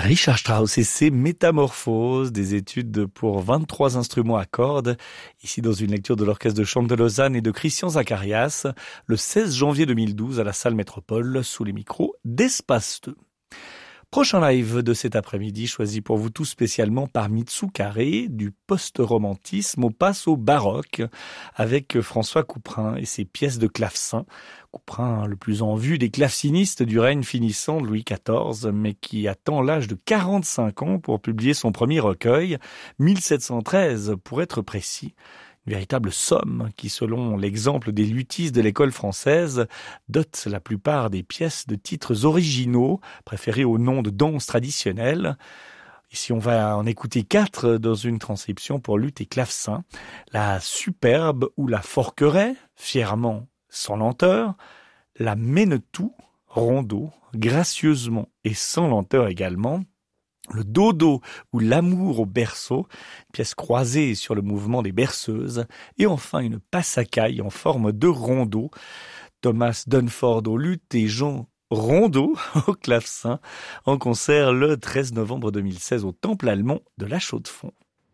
Richard Strauss et ses Métamorphoses, des études pour 23 instruments à cordes, ici dans une lecture de l'Orchestre de Chambre de Lausanne et de Christian Zacharias, le 16 janvier 2012 à la salle Métropole, sous les micros d'Espace 2. Prochain live de cet après-midi, choisi pour vous tous spécialement par Mitsou Carré, du post-romantisme au passe au baroque, avec François Couperin et ses pièces de clavecin. Couperin, le plus en vue des clavecinistes du règne finissant de Louis XIV, mais qui attend l'âge de 45 ans pour publier son premier recueil, 1713 pour être précis. Une véritable somme qui, selon l'exemple des luthistes de l'école française, dote la plupart des pièces de titres originaux, préférés au nom de danse traditionnelle. Ici, on va en écouter 4 dans une transcription pour luth et clavecin. La superbe ou la forquerait, fièrement sans lenteur. La Ménetou, rondeau, gracieusement et sans lenteur également. Le dodo ou l'amour au berceau, pièce croisée sur le mouvement des berceuses, et enfin une passacaille en forme de rondeau. Thomas Dunford au luth et Jean Rondeau au clavecin, en concert le 13 novembre 2016 au Temple allemand de la Chaux-de-Fonds.